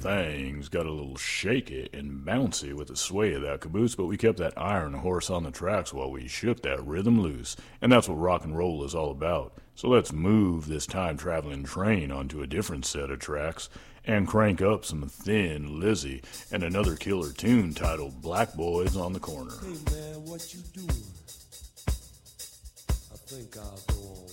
things got a little shaky and bouncy with the sway of that caboose, but we kept that iron horse on the tracks while we shook that rhythm loose. And that's what rock and roll is all about. So let's move this time-traveling train onto a different set of tracks and crank up some Thin Lizzy and another killer tune titled Black Boys on the Corner. Hey man, what you doing? I think I'll go on.